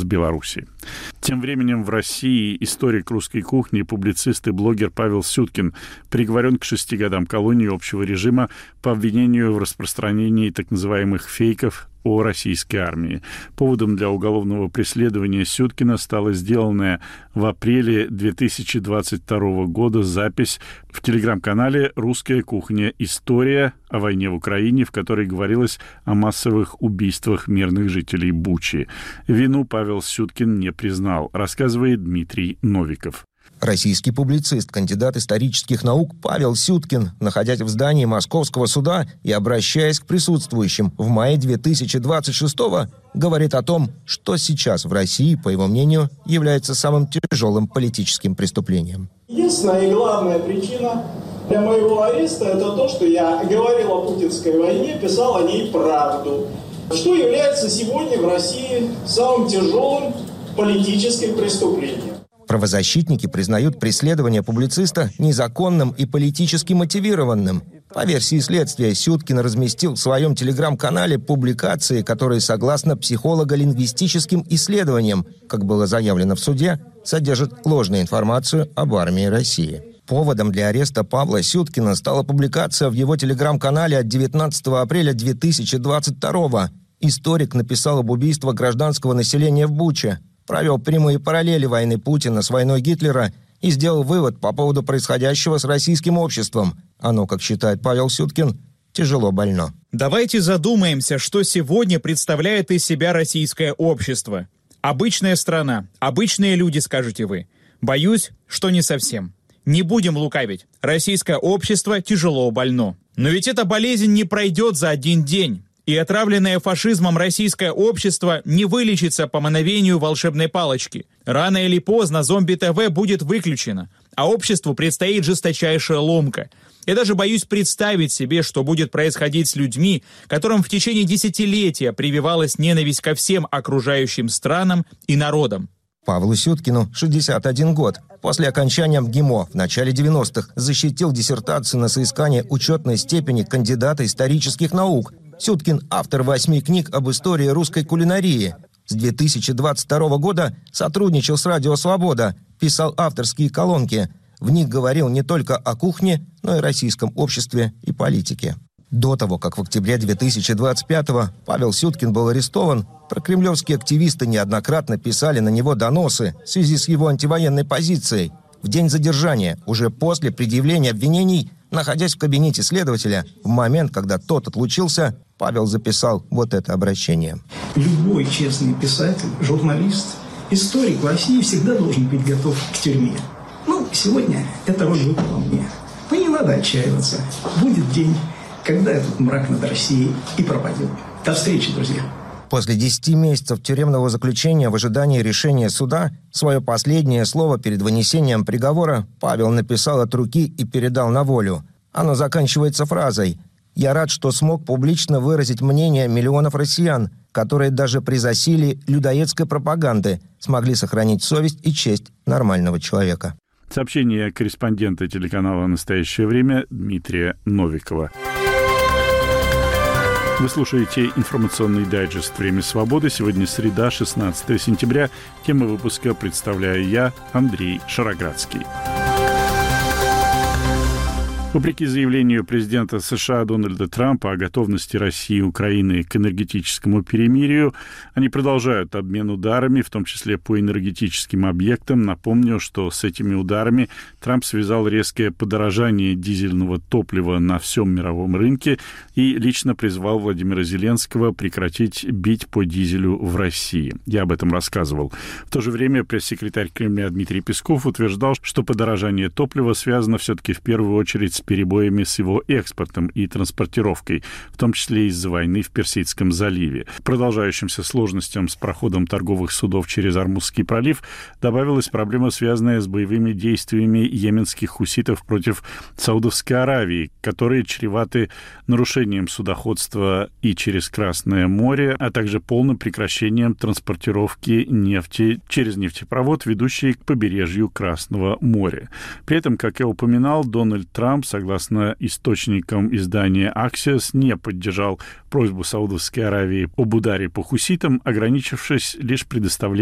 с Белоруссией. Тем временем в России историк русской кухни, публицист и блогер Павел Сюткин приговорен к 6 годам колонии общего режима по обвинению в распространении так называемых фейков о российской армии. Поводом для уголовного преследования Сюткина стала сделанная в апреле 2022 года запись в телеграм-канале «Русская кухня. История» о войне в Украине, в которой говорилось о массовых убийствах мирных жителей Бучи. Вину Павел Сюткин не признал, рассказывает Дмитрий Новиков. Российский публицист, кандидат исторических наук Павел Сюткин, находясь в здании Московского суда и обращаясь к присутствующим в мае 2026-го, говорит о том, что сейчас в России, по его мнению, является самым тяжелым политическим преступлением. Единственная и главная причина для моего ареста – это то, что я говорил о путинской войне, писал о ней правду. Что является сегодня в России самым тяжелым политическим преступлением. Правозащитники признают преследование публициста незаконным и политически мотивированным. По версии следствия, Сюткин разместил в своем телеграм-канале публикации, которые, согласно психолого-лингвистическим исследованиям, как было заявлено в суде, содержат ложную информацию об армии России. Поводом для ареста Павла Сюткина стала публикация в его телеграм-канале от 19 апреля 2022 Историк написал об убийстве гражданского населения в Буче, провел прямые параллели войны Путина с войной Гитлера и сделал вывод по поводу происходящего с российским обществом. Оно, как считает Павел Сюткин, тяжело больно. Давайте задумаемся, что сегодня представляет из себя российское общество. Обычная страна, обычные люди, скажете вы. Боюсь, что не совсем. Не будем лукавить. Российское общество тяжело больно. Но ведь эта болезнь не пройдет за один день. И отравленное фашизмом российское общество не вылечится по мановению волшебной палочки. Рано или поздно зомби-ТВ будет выключено, а обществу предстоит жесточайшая ломка. Я даже боюсь представить себе, что будет происходить с людьми, которым в течение десятилетия прививалась ненависть ко всем окружающим странам и народам. Павлу Сюткину 61 год. После окончания МГИМО в начале 90-х защитил диссертацию на соискание учетной степени кандидата исторических наук. Сюткин – автор 8 книг об истории русской кулинарии. С 2022 года сотрудничал с «Радио Свобода», писал авторские колонки. В них говорил не только о кухне, но и российском обществе и политике. До того, как в октябре 2025-го Павел Сюткин был арестован, прокремлевские активисты неоднократно писали на него доносы в связи с его антивоенной позицией. В день задержания, уже после предъявления обвинений, находясь в кабинете следователя, в момент, когда тот отлучился, Павел записал вот это обращение. Любой честный писатель, журналист, историк в России всегда должен быть готов к тюрьме. Сегодня эта роль выпала мне. Но не надо отчаиваться. Будет день, когда этот мрак над Россией и пропадет. До встречи, друзья. После 10 месяцев тюремного заключения в ожидании решения суда свое последнее слово перед вынесением приговора Павел написал от руки и передал на волю. Оно заканчивается фразой: «Я рад, что смог публично выразить мнение миллионов россиян, которые даже при засилии людоедской пропаганды смогли сохранить совесть и честь нормального человека». Сообщение корреспондента телеканала «Настоящее время» Дмитрия Новикова. Вы слушаете информационный дайджест «Время свободы». Сегодня среда, 16 сентября. Тему выпуска представляю я, Андрей Шароградский. Вопреки заявлению президента США Дональда Трампа о готовности России и Украины к энергетическому перемирию, они продолжают обмен ударами, в том числе по энергетическим объектам. Напомню, что с этими ударами Трамп связал резкое подорожание дизельного топлива на всем мировом рынке и лично призвал Владимира Зеленского прекратить бить по дизелю в России. Я об этом рассказывал. В то же время пресс-секретарь Кремля Дмитрий Песков утверждал, что подорожание топлива связано все-таки в первую очередь с перебоями с его экспортом и транспортировкой, в том числе из-за войны в Персидском заливе. К продолжающимся сложностям с проходом торговых судов через Ормузский пролив добавилась проблема, связанная с боевыми действиями йеменских хуситов против Саудовской Аравии, которые чреваты нарушением судоходства и через Красное море, а также полным прекращением транспортировки нефти через нефтепровод, ведущий к побережью Красного моря. При этом, как я упоминал, Дональд Трамп, согласно источникам издания Axios, не поддержал просьбу Саудовской Аравии об ударе по хуситам, ограничившись лишь предоставлением